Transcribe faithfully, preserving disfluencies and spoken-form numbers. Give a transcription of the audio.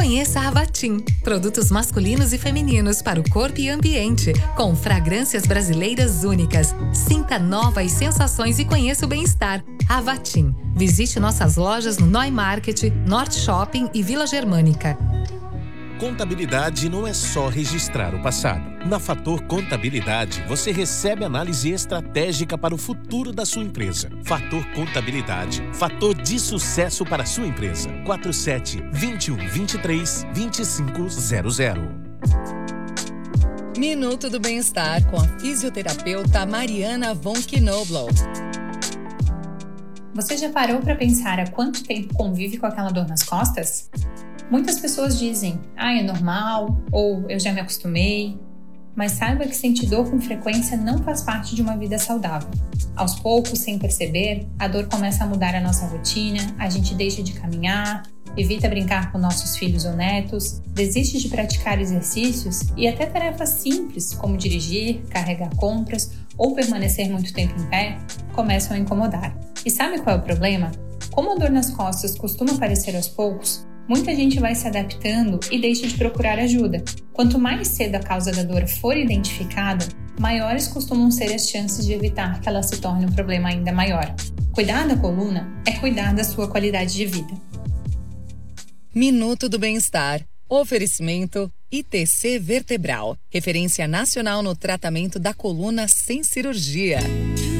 Conheça a Avatim, produtos masculinos e femininos para o corpo e ambiente, com fragrâncias brasileiras únicas. Sinta novas sensações e conheça o bem-estar. Avatim. Visite nossas lojas no Noi Market, Norte Shopping e Vila Germânica. Contabilidade não é só registrar o passado. Na Fator Contabilidade, você recebe análise estratégica para o futuro da sua empresa. Fator Contabilidade, fator de sucesso para a sua empresa. quatro sete, dois um, dois três, dois cinco zero zero. Minuto do Bem-Estar com a fisioterapeuta Mariana von Knobloch. Você já parou para pensar há quanto tempo convive com aquela dor nas costas? Muitas pessoas dizem, ah, é normal, ou eu já me acostumei. Mas saiba que sentir dor com frequência não faz parte de uma vida saudável. Aos poucos, sem perceber, a dor começa a mudar a nossa rotina, a gente deixa de caminhar, evita brincar com nossos filhos ou netos, desiste de praticar exercícios e até tarefas simples, como dirigir, carregar compras ou permanecer muito tempo em pé, começam a incomodar. E sabe qual é o problema? Como a dor nas costas costuma aparecer aos poucos, muita gente vai se adaptando e deixa de procurar ajuda. Quanto mais cedo a causa da dor for identificada, maiores costumam ser as chances de evitar que ela se torne um problema ainda maior. Cuidar da coluna é cuidar da sua qualidade de vida. Minuto do Bem-Estar. Oferecimento I T C Vertebral, referência nacional no tratamento da coluna sem cirurgia.